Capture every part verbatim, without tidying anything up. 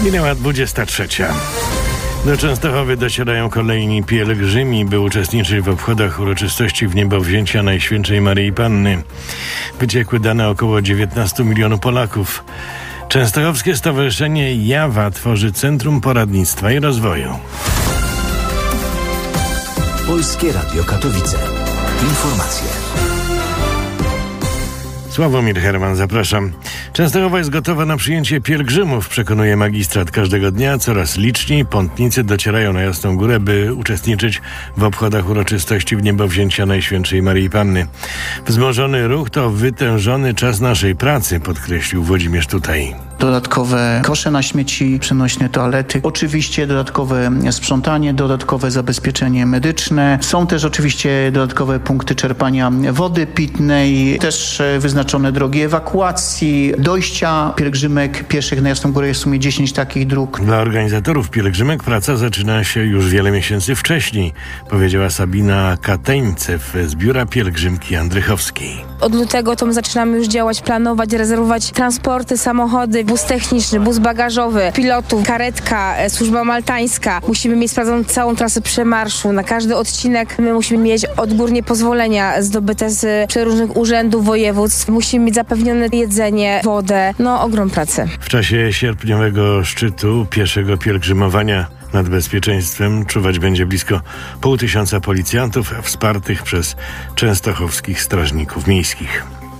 Minęła dwudziesta trzecia. Do Częstochowy docierają kolejni pielgrzymi, by uczestniczyć w obchodach uroczystości wniebowzięcia Najświętszej Maryi Panny. Wyciekły dane około dziewiętnaście milionów Polaków. Częstochowskie Stowarzyszenie Jawa tworzy Centrum Poradnictwa i Rozwoju. Polskie Radio Katowice. Informacje. Sławomir Herman, zapraszam. Częstochowa jest gotowa na przyjęcie pielgrzymów, przekonuje magistrat. Każdego dnia coraz liczniej pątnicy docierają na Jasną Górę, by uczestniczyć w obchodach uroczystości wniebowzięcia Najświętszej Maryi Panny. Wzmożony ruch to wytężony czas naszej pracy, podkreślił Włodzimierz Tutaj. Dodatkowe kosze na śmieci, przenośne toalety, oczywiście dodatkowe sprzątanie, dodatkowe zabezpieczenie medyczne. Są też oczywiście dodatkowe punkty czerpania wody pitnej, też wyznaczone drogi ewakuacji, dojścia pielgrzymek pieszych na Jasną Górę. Jest w sumie dziesięć takich dróg. Dla organizatorów pielgrzymek praca zaczyna się już wiele miesięcy wcześniej, powiedziała Sabina Kateńcew z Biura Pielgrzymki Andrychowskiej. Od lutego to my zaczynamy już działać, planować, rezerwować transporty, samochody, bus techniczny, bus bagażowy, pilotów, karetka, służba maltańska. Musimy mieć sprawdzoną całą trasę przemarszu. Na każdy odcinek my musimy mieć odgórnie pozwolenia zdobyte z przeróżnych urzędów, województw. Musimy mieć zapewnione jedzenie, wodę. No, ogrom pracy. W czasie sierpniowego szczytu pieszego pielgrzymowania nad bezpieczeństwem czuwać będzie blisko pół tysiąca policjantów wspartych przez częstochowskich strażników miejskich.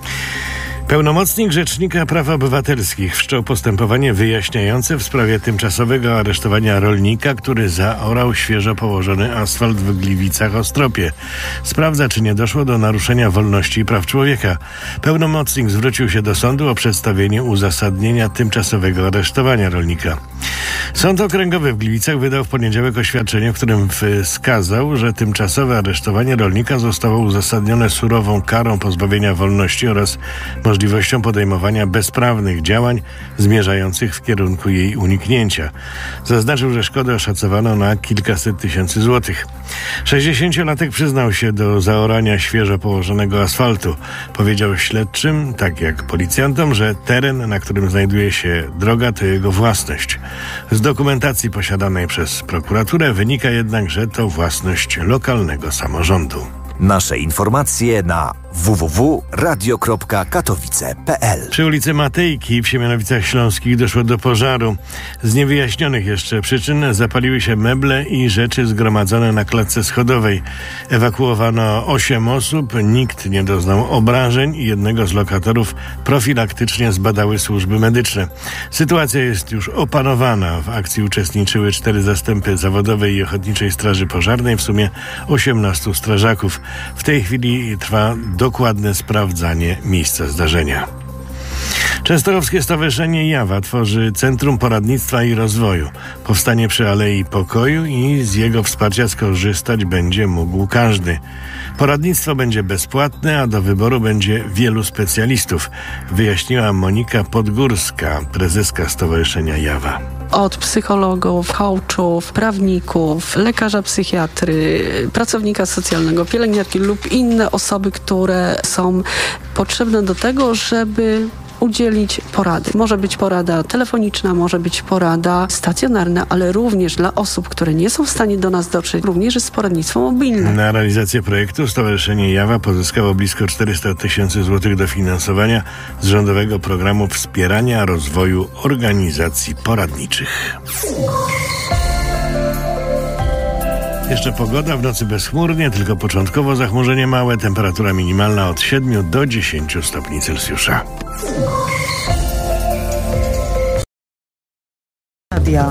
Pełnomocnik Rzecznika Praw Obywatelskich wszczął postępowanie wyjaśniające w sprawie tymczasowego aresztowania rolnika, który zaorał świeżo położony asfalt w Gliwicach-Ostropie. Sprawdza, czy nie doszło do naruszenia wolności i praw człowieka. Pełnomocnik zwrócił się do sądu o przedstawienie uzasadnienia tymczasowego aresztowania rolnika. Sąd Okręgowy w Gliwicach wydał w poniedziałek oświadczenie, w którym wskazał, że tymczasowe aresztowanie rolnika zostało uzasadnione surową karą pozbawienia wolności oraz możliwością podejmowania bezprawnych działań zmierzających w kierunku jej uniknięcia. Zaznaczył, że szkodę oszacowano na kilkaset tysięcy złotych. sześćdziesięciolatek przyznał się do zaorania świeżo położonego asfaltu. Powiedział śledczym, tak jak policjantom, że teren, na którym znajduje się droga, to jego własność. Z dokumentacji posiadanej przez prokuraturę wynika jednak, że to własność lokalnego samorządu. Nasze informacje na w w w kropka radio kropka katowice kropka p l. Przy ulicy Matejki w Siemianowicach Śląskich doszło do pożaru. Z niewyjaśnionych jeszcze przyczyn zapaliły się meble i rzeczy zgromadzone na klatce schodowej. Ewakuowano osiem osób, nikt nie doznał obrażeń i jednego z lokatorów profilaktycznie zbadały służby medyczne. Sytuacja jest już opanowana. W akcji uczestniczyły cztery zastępy zawodowej i ochotniczej straży pożarnej, w sumie osiemnastu strażaków. W tej chwili trwa dokładne sprawdzanie miejsca zdarzenia. Częstochowskie Stowarzyszenie Jawa tworzy Centrum Poradnictwa i Rozwoju. Powstanie przy Alei Pokoju i z jego wsparcia skorzystać będzie mógł każdy. Poradnictwo będzie bezpłatne, a do wyboru będzie wielu specjalistów, wyjaśniła Monika Podgórska, prezeska Stowarzyszenia Jawa. Od psychologów, coachów, prawników, lekarza psychiatry, pracownika socjalnego, pielęgniarki lub inne osoby, które są potrzebne do tego, żeby udzielić porady. Może być porada telefoniczna, może być porada stacjonarna, ale również dla osób, które nie są w stanie do nas dotrzeć, również jest poradnictwo mobilne. Na realizację projektu Stowarzyszenie Jawa pozyskało blisko czterysta tysięcy złotych dofinansowania z rządowego programu wspierania rozwoju organizacji poradniczych. Jeszcze pogoda, w nocy bezchmurnie, tylko początkowo zachmurzenie małe, temperatura minimalna od siedmiu do dziesięciu stopni Celsjusza. Radia.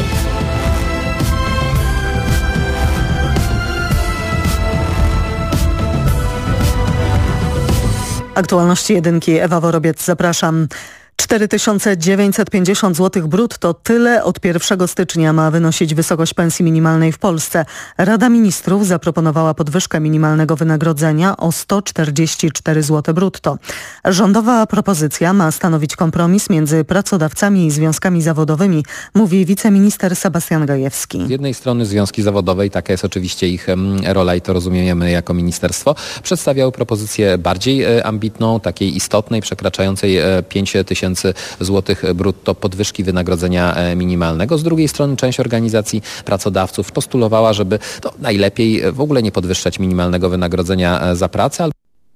Aktualności jedynki, Ewa Worobiec, zapraszam. cztery tysiące dziewięćset pięćdziesiąt złotych brutto, tyle od pierwszego stycznia ma wynosić wysokość pensji minimalnej w Polsce. Rada Ministrów zaproponowała podwyżkę minimalnego wynagrodzenia o sto czterdzieści cztery złote brutto. Rządowa propozycja ma stanowić kompromis między pracodawcami i związkami zawodowymi, mówi wiceminister Sebastian Gajewski. Z jednej strony związki zawodowe, i taka jest oczywiście ich rola i to rozumiemy jako ministerstwo, przedstawiały propozycję bardziej ambitną, takiej istotnej, przekraczającej pięć tysięcy tysięcy złotych brutto podwyżki wynagrodzenia minimalnego. Z drugiej strony część organizacji pracodawców postulowała, żeby to najlepiej w ogóle nie podwyższać minimalnego wynagrodzenia za pracę.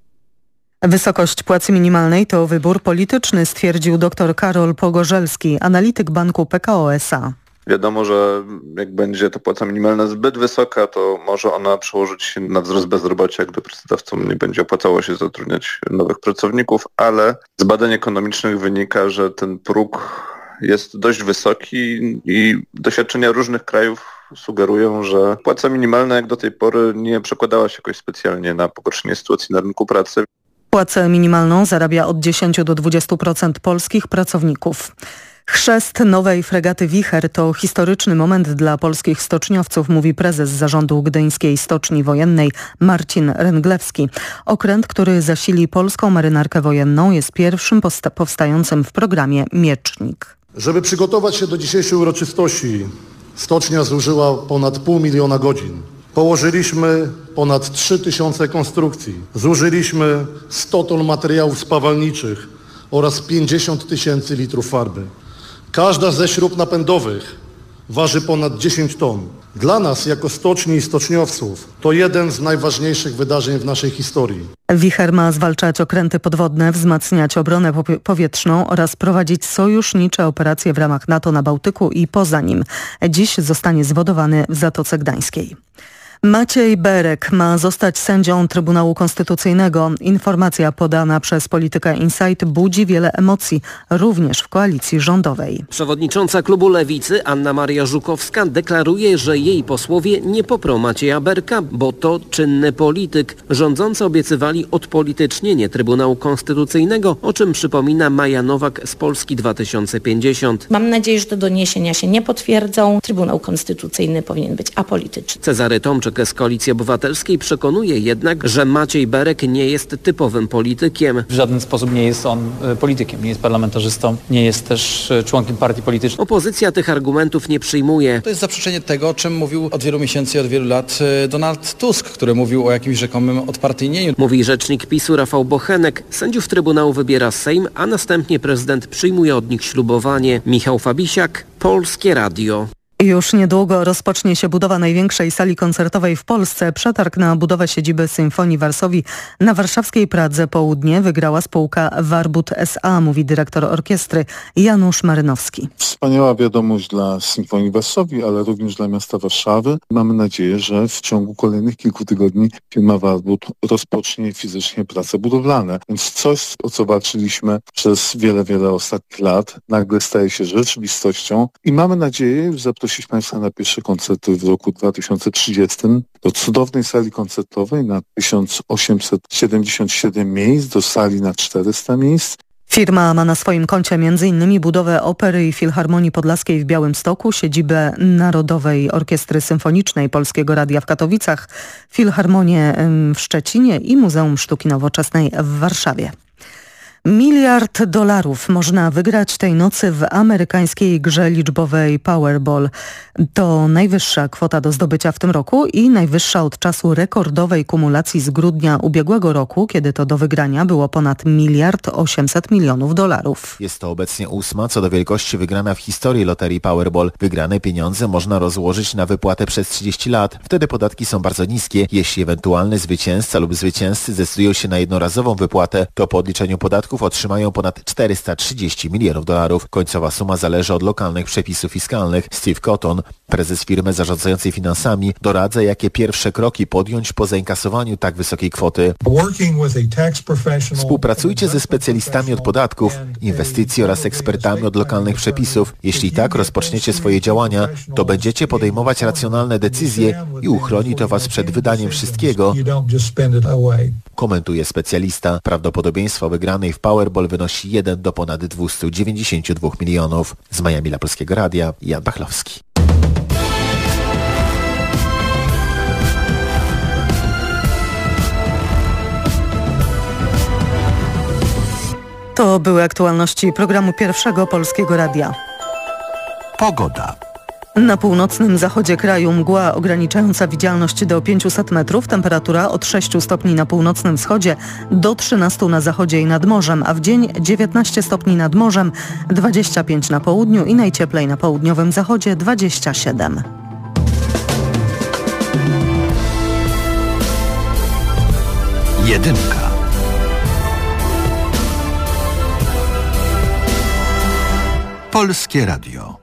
Wysokość płacy minimalnej to wybór polityczny, stwierdził dr Karol Pogorzelski, analityk banku P K O S A. Wiadomo, że jak będzie ta płaca minimalna zbyt wysoka, to może ona przełożyć się na wzrost bezrobocia, gdy pracodawcom nie będzie opłacało się zatrudniać nowych pracowników, ale z badań ekonomicznych wynika, że ten próg jest dość wysoki i doświadczenia różnych krajów sugerują, że płaca minimalna jak do tej pory nie przekładała się jakoś specjalnie na pogorszenie sytuacji na rynku pracy. Płacę minimalną zarabia od dziesięć do dwudziestu procent polskich pracowników. Chrzest nowej fregaty Wicher to historyczny moment dla polskich stoczniowców, mówi prezes zarządu Gdyńskiej Stoczni Wojennej Marcin Ręglewski. Okręt, który zasili polską marynarkę wojenną, jest pierwszym powstającym w programie Miecznik. Żeby przygotować się do dzisiejszej uroczystości, stocznia zużyła ponad pół miliona godzin. Położyliśmy ponad trzy tysiące konstrukcji. Zużyliśmy sto ton materiałów spawalniczych oraz pięćdziesiąt tysięcy litrów farby. Każda ze śrub napędowych waży ponad dziesięć ton. Dla nas, jako stoczni i stoczniowców, to jeden z najważniejszych wydarzeń w naszej historii. Wicher ma zwalczać okręty podwodne, wzmacniać obronę powietrzną oraz prowadzić sojusznicze operacje w ramach NATO na Bałtyku i poza nim. Dziś zostanie zwodowany w Zatoce Gdańskiej. Maciej Berek ma zostać sędzią Trybunału Konstytucyjnego. Informacja podana przez Polityka Insight budzi wiele emocji, również w koalicji rządowej. Przewodnicząca klubu Lewicy Anna Maria Żukowska deklaruje, że jej posłowie nie poprą Macieja Berka, bo to czynny polityk. Rządzący obiecywali odpolitycznienie Trybunału Konstytucyjnego, o czym przypomina Maja Nowak z Polski dwa tysiące pięćdziesiąt. Mam nadzieję, że te doniesienia się nie potwierdzą. Trybunał Konstytucyjny powinien być apolityczny. Cezary Tomczyk z Koalicji Obywatelskiej przekonuje jednak, że Maciej Berek nie jest typowym politykiem. W żaden sposób nie jest on politykiem, nie jest parlamentarzystą, nie jest też członkiem partii politycznej. Opozycja tych argumentów nie przyjmuje. To jest zaprzeczenie tego, o czym mówił od wielu miesięcy i od wielu lat Donald Tusk, który mówił o jakimś rzekomym odpartyjnieniu. Mówi rzecznik PiSu Rafał Bochenek. Sędziów Trybunału wybiera Sejm, a następnie prezydent przyjmuje od nich ślubowanie. Michał Fabisiak, Polskie Radio. Już niedługo rozpocznie się budowa największej sali koncertowej w Polsce. Przetarg na budowę siedziby Symfonii Varsovii na warszawskiej Pradze Południe wygrała spółka Warbut S A, mówi dyrektor orkiestry Janusz Marynowski. Wspaniała wiadomość dla Symfonii Varsovii, ale również dla miasta Warszawy. Mamy nadzieję, że w ciągu kolejnych kilku tygodni firma Warbut rozpocznie fizycznie prace budowlane. Więc coś, o co walczyliśmy przez wiele, wiele ostatnich lat, nagle staje się rzeczywistością i mamy nadzieję, że zaprosić Państwa na pierwsze koncerty w roku dwa tysiące trzydziestym do cudownej sali koncertowej na tysiąc osiemset siedemdziesiąt siedem miejsc, do sali na czterysta miejsc. Firma ma na swoim koncie między innymi budowę Opery i Filharmonii Podlaskiej w Białymstoku, siedzibę Narodowej Orkiestry Symfonicznej Polskiego Radia w Katowicach, Filharmonię w Szczecinie i Muzeum Sztuki Nowoczesnej w Warszawie. Miliard dolarów można wygrać tej nocy w amerykańskiej grze liczbowej Powerball. To najwyższa kwota do zdobycia w tym roku i najwyższa od czasu rekordowej kumulacji z grudnia ubiegłego roku, kiedy to do wygrania było ponad miliard osiemset milionów dolarów. Jest to obecnie ósma co do wielkości wygrana w historii loterii Powerball. Wygrane pieniądze można rozłożyć na wypłatę przez trzydzieści lat. Wtedy podatki są bardzo niskie. Jeśli ewentualny zwycięzca lub zwycięzcy zdecydują się na jednorazową wypłatę, to po odliczeniu podatków otrzymają ponad czterysta trzydzieści milionów dolarów. Końcowa suma zależy od lokalnych przepisów fiskalnych. Steve Cotton, prezes firmy zarządzającej finansami, doradza, jakie pierwsze kroki podjąć po zainkasowaniu tak wysokiej kwoty. Współpracujcie ze specjalistami od podatków, inwestycji oraz ekspertami od lokalnych przepisów. Jeśli tak rozpoczniecie swoje działania, to będziecie podejmować racjonalne decyzje i uchroni to Was przed wydaniem wszystkiego, komentuje specjalista. Prawdopodobieństwo wygranej w Powerball wynosi jeden do ponad dwieście dziewięćdziesiąt dwa milionów. Z Miami dla Polskiego Radia, Jan Bachlowski. To były aktualności programu Pierwszego Polskiego Radia. Pogoda. Na północnym zachodzie kraju mgła ograniczająca widzialność do pięćset metrów, temperatura od sześciu stopni na północnym wschodzie do trzynastu na zachodzie i nad morzem, a w dzień dziewiętnaście stopni nad morzem, dwadzieścia pięć na południu i najcieplej na południowym zachodzie dwadzieścia siedem. Jedynka. Polskie Radio.